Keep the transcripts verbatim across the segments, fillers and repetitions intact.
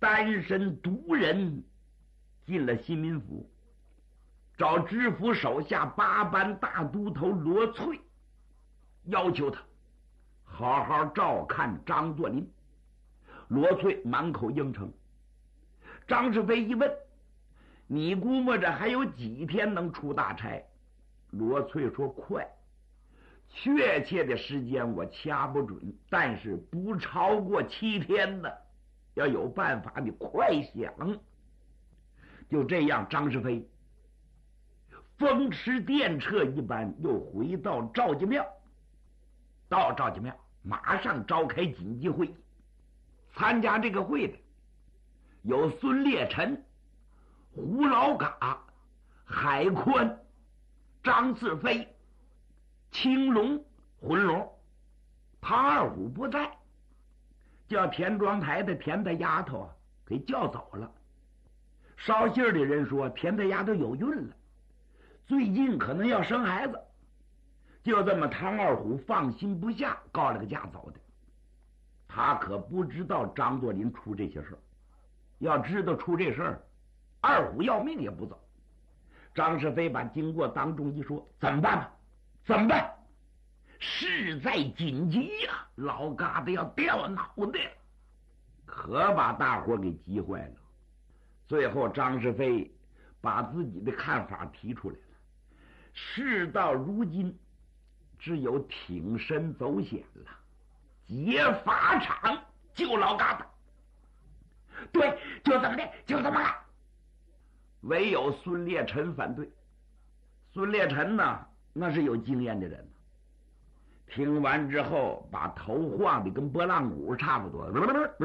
单身独人进了新民府，找知府手下八班大都头罗翠，要求他好好照看张作霖。罗翠满口应承。张世飞一问，你估摸着还有几天能出大差？罗翠说快，确切的时间我掐不准，但是不超过七天的，要有办法你快想。就这样，张世飞风驰电掣一般又回到赵家庙。到赵家庙马上召开紧急会议，参加这个会的有孙烈臣、胡老嘎、海宽、张世飞、青龙、浑龙。唐二虎不在，叫田庄台的田大丫头啊给叫走了。捎信的人说田大丫头有孕了，最近可能要生孩子。就这么唐二虎放心不下，告了个假走的。他可不知道张作霖出这些事儿，要知道出这事儿，二虎要命也不走。张世飞把经过当众一说，怎么办吧？怎么办？事在紧急呀、啊！老疙瘩要掉脑袋了，可把大伙给急坏了。最后张世飞把自己的看法提出来了，事到如今只有挺身走险了，劫法场救老疙瘩。对，就这么的，就这么干。唯有孙烈臣反对。孙烈臣呢，那是有经验的人，听完之后把头晃得跟拨浪鼓差不多。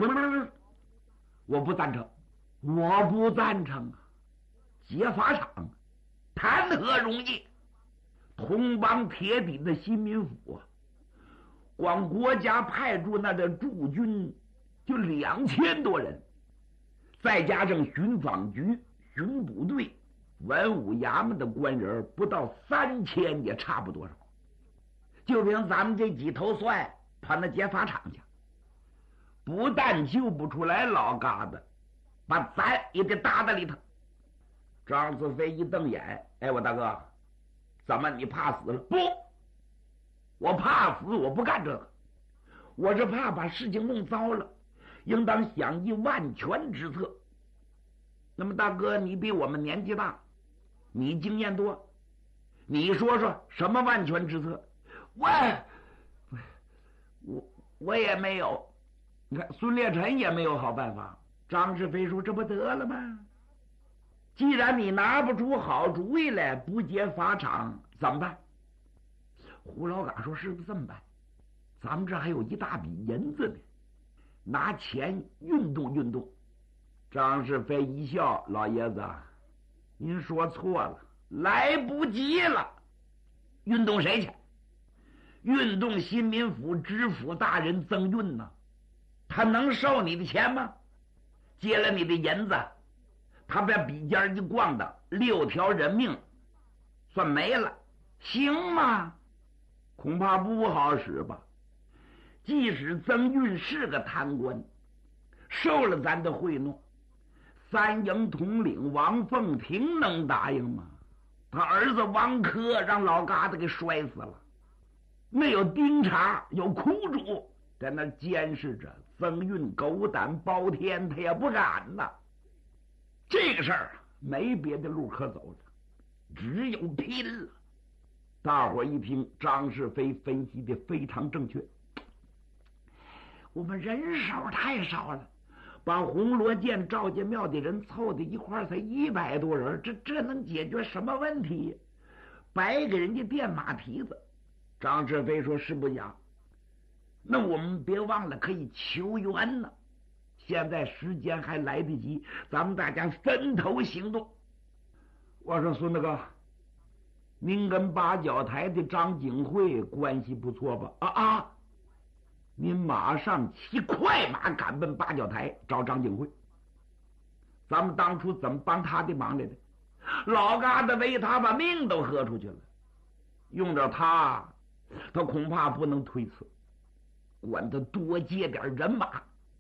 我不赞成，我不赞成啊！劫法场谈何容易？同邦铁底的新民府啊，光国家派驻那的驻军就两千多人，再加上巡防局、巡捕队、文武衙门的官人不到三千，也差不多少。就凭咱们这几头蒜跑那劫法场去，不但救不出来老疙瘩，把咱也得打在里头。张子飞一瞪眼，哎，我大哥，怎么你怕死了？不，我怕死，我不干这个，我是怕把事情弄糟了，应当想一万全之策。那么大哥，你比我们年纪大，你经验多，你说说什么万全之策？我我我也没有。你看孙烈臣也没有好办法。张世飞说：“这不得了吗？既然你拿不出好主意来，不劫法场怎么办？”胡老嘎说：“是不是这么办？咱们这还有一大笔银子呢，拿钱运动运动。”张世飞一笑：“老爷子，您说错了，来不及了。运动谁去？运动新民府知府大人曾运呢？他能收你的钱吗？借了你的银子，他把笔尖一逛的，六条人命算没了，行吗？恐怕不好使吧。即使曾运是个贪官，受了咱的贿赂，三营统领王凤亭能答应吗？他儿子王珂让老疙瘩给摔死了，没有丁察，有苦主在那监视着，曾运狗胆包天，他也不敢呐。这个事儿没别的路可走了，只有拼了。大伙一听张世飞分析的非常正确，我们人手太少了，把红罗涧赵家庙的人凑在一块儿才一百多人，这这能解决什么问题？白给人家垫马蹄子。张世飞说：“是不假，那我们别忘了可以求援呢。现在时间还来得及，咱们大家分头行动。”我说：“孙大哥，您跟八角台的张景惠关系不错吧？”啊啊！您马上骑快马赶奔八角台找张景惠。咱们当初怎么帮他的忙来的？老疙瘩为他把命都喝出去了，用着他，他恐怕不能推辞，管他多接点人马。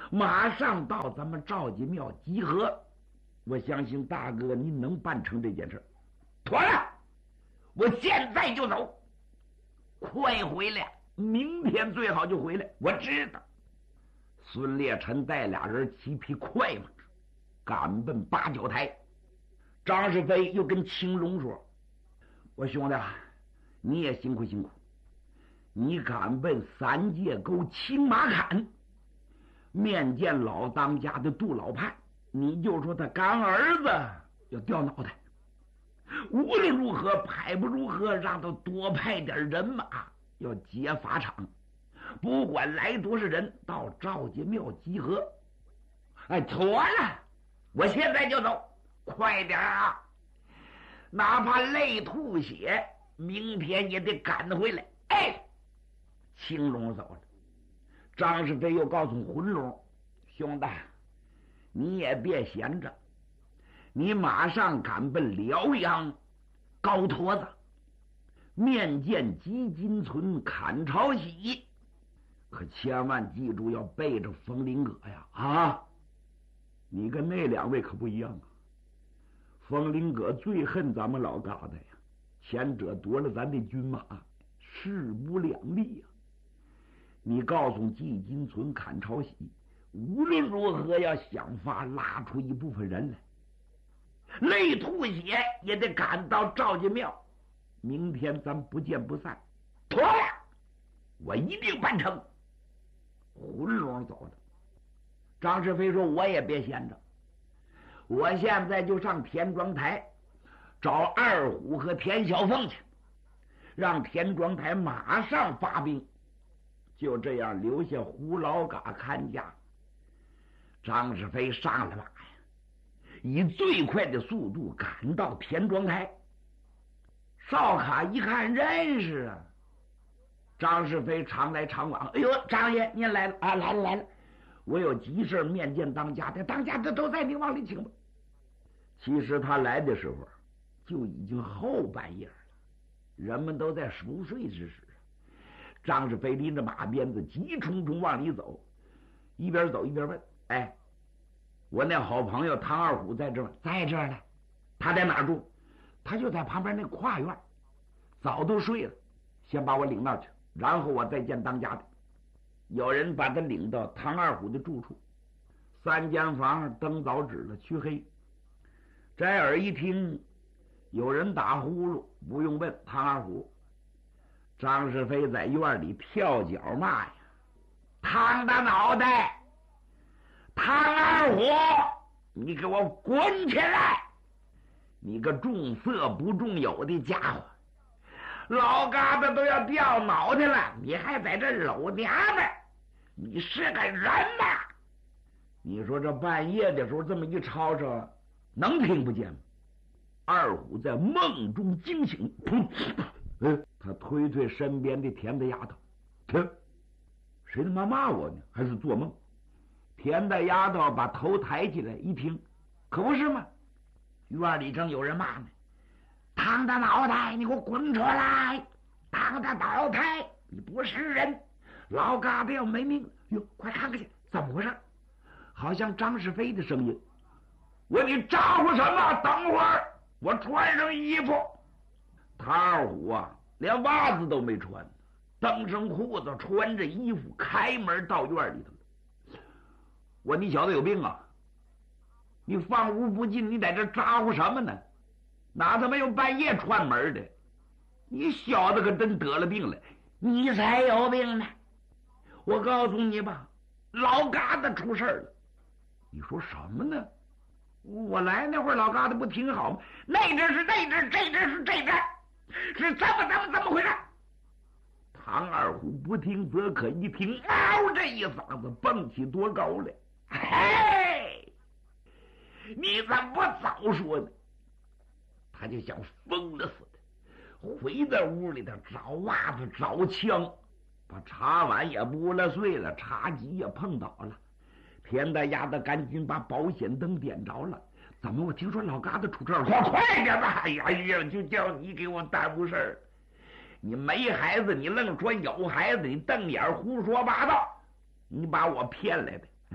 马上到咱们赵家庙集合。我相信大哥你能办成这件事。妥了，我现在就走，快回来，明天最好就回来。我知道。孙烈臣带俩人骑匹快马赶奔八角台。张世飞又跟青龙说：“我兄弟，你也辛苦辛苦，你赶奔三界沟青马坎，面见老当家的杜老派，你就说他干儿子要掉脑袋。无论如何，派不如何，让他多派点人马，要劫法场。不管来多少人，到赵家庙集合。哎，妥了，我现在就走，快点啊！哪怕泪吐血，明天也得赶回来。”哎，青龙走了。张世飞又告诉浑龙：“兄弟，你也别闲着，你马上赶奔辽阳高坨子，面见吉金存、砍朝喜。可千万记住，要背着冯林阁呀！啊，你跟那两位可不一样啊。冯林阁最恨咱们老疙瘩呀，前者夺了咱的军马，势不两立呀。你告诉季金存、砍朝喜，无论如何要想法拉出一部分人来，泪吐血也得赶到赵家庙。明天咱不见不散。妥了，我一定办成。”浑龙走了。张世飞说：“我也别闲着，我现在就上田庄台找二虎和田小凤去，让田庄台马上发兵。就这样留下胡老嘎看家。”张世飞上了马呀，以最快的速度赶到田庄台。哨卡一看认识啊，张世飞常来常往。哎呦，张爷您来了啊！来了来了，我有急事面见当家的，当家的都在，你往里请吧。其实他来的时候就已经后半夜了，人们都在熟睡之时。张世飞拎着马鞭子急冲冲往里走，一边走一边问：“哎，我那好朋友唐二虎在这儿？”“在这儿呢。”“他在哪儿住？”“他就在旁边那跨院，早都睡了。先把我领那去，然后我再见当家的。”有人把他领到唐二虎的住处，三间房灯早指了，黢黑。摘耳一听，有人打呼噜，不用问，唐二虎。张世飞在院里跳脚骂呀：“唐大脑袋，唐二虎，你给我滚起来！你个重色不重友的家伙，老疙瘩都要掉脑袋了，你还在这搂娘们，你是个人吗？”你说这半夜的时候这么一吵吵，能听不见吗？二虎在梦中惊醒，砰！嗯，他推推身边的田大丫头，听，谁他妈骂我呢？还是做梦？田大丫头把头抬起来一听，可不是吗？院里正有人骂呢：“唐大脑袋，你给我滚出来！唐大脑袋，你不是人，老疙瘩要没命！哟，快看看去，怎么回事？”好像张世飞的声音。我你咋呼什么？等会儿我穿上衣服。唐二虎啊，连袜子都没穿，蹬上裤子，穿着衣服，开门到院里头了。我你小子有病啊！你放屋不进，你在这咋呼什么呢？哪他妈有半夜串门的？你小子可真得了病了！你才有病呢！我告诉你吧，老疙瘩出事了。你说什么呢？我来那会儿老疙瘩不挺好吗？那阵是那阵，这阵是这阵，是怎么怎么怎么回事？唐二虎不听则可，一听嗷这一嗓子蹦起多高来！嘿，你怎么不早说呢？他就像疯了似的，回到屋里头找袜子找枪，把茶碗也拨了碎了，茶几也碰倒了。田大丫头赶紧把保险灯点着了。怎么我听说老疙瘩出事了？快快点吧！哎呀，就叫你给我耽误事儿。你没孩子，你愣说有孩子，你瞪眼胡说八道，你把我骗来的。嗯，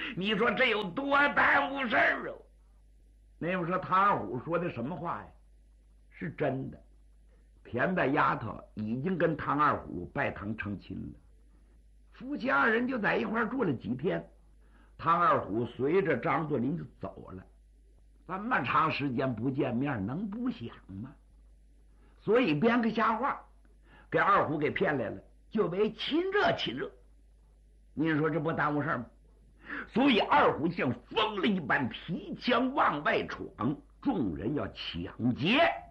你说这有多耽误事儿哦？那么说唐二虎说的什么话呀？是真的。田大丫头已经跟唐二虎拜堂成亲了，夫妻二人就在一块儿住了几天。唐二虎随着张作霖就走了，这么长时间不见面，能不想吗？所以编个瞎话，给二虎给骗来了，就为亲热亲热。您说这不耽误事儿吗？所以二虎像疯了一般，提枪往外闯，众人要抢劫。